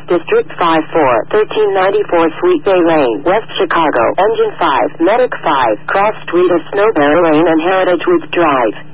District 5-4, 1394 Sweet Bay Lane, West Chicago, Engine 5, Medic 5, Cross Street of Snowberry Lane and Heritage Woods Drive.